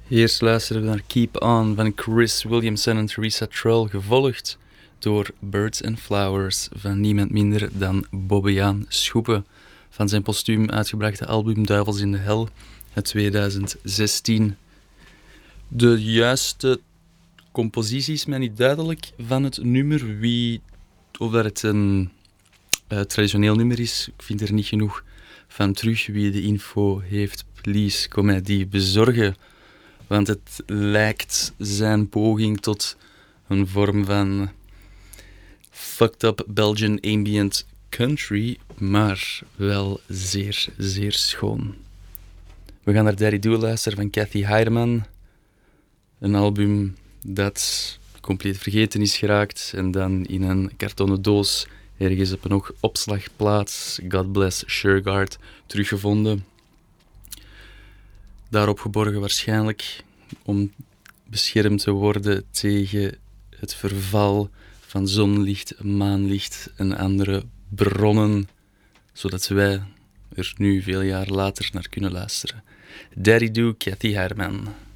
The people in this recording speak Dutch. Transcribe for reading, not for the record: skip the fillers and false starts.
Eerst luisteren we naar Keep On van Chris Williamson en Theresa Trull, gevolgd door Birds and Flowers van niemand minder dan Bobbejaan Schoepen van zijn postuum uitgebrachte album Duivels in de Hel uit 2016. De juiste compositie is mij niet duidelijk van het nummer, of dat het een traditioneel nummer is. Ik vind er niet genoeg van terug. Wie de info heeft, please, kom mij die bezorgen. Want het lijkt zijn poging tot een vorm van fucked up Belgian ambient country, maar wel zeer, zeer schoon. We gaan naar Daddy Do luisteren van Cathy Heidemann. Een album dat compleet vergeten is geraakt en dan in een kartonnen doos ergens op een opslagplaats, God Bless Shergard, teruggevonden. Daarop geborgen waarschijnlijk om beschermd te worden tegen het verval van zonlicht, maanlicht en andere bronnen, zodat wij er nu veel jaar later naar kunnen luisteren. Daddy Do, Cathy Heidemann.